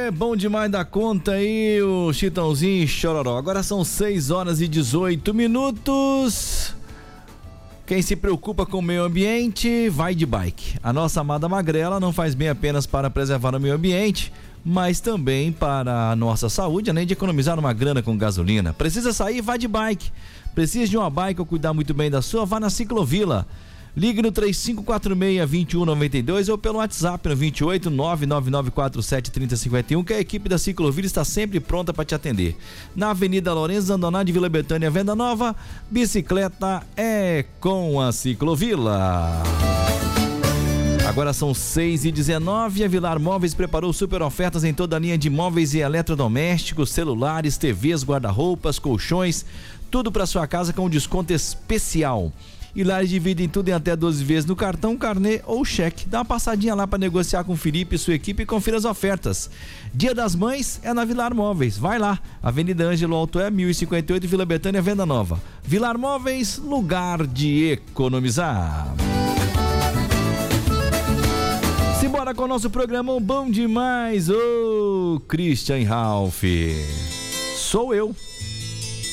É bom demais da conta aí, o Chitãozinho e Chororó. Agora são 6h18. Quem se preocupa com o meio ambiente, vai de bike. A nossa amada magrela não faz bem apenas para preservar o meio ambiente, mas também para a nossa saúde, além de economizar uma grana com gasolina. Precisa sair, vai de bike. Precisa de uma bike ou cuidar muito bem da sua, vá na Ciclovila. Ligue no 3546-2192 ou pelo WhatsApp no 28999473051, que a equipe da Ciclovila está sempre pronta para te atender. Na Avenida Lourenço Andoná de Vila Betânia, Venda Nova, bicicleta é com a Ciclovila. Agora são 6h19, a Vilar Móveis preparou super ofertas em toda a linha de móveis e eletrodomésticos, celulares, TVs, guarda-roupas, colchões, tudo para sua casa com desconto especial. E lá eles dividem tudo em até 12 vezes no cartão, carnê ou cheque. Dá uma passadinha lá para negociar com o Felipe e sua equipe e confira as ofertas. Dia das Mães é na Vilar Móveis. Vai lá, Avenida Ângelo Altoé, 1058, Vila Betânia, Venda Nova. Vilar Móveis, lugar de economizar. Simbora com o nosso programa bom demais, ô Christian Ralph. Sou eu.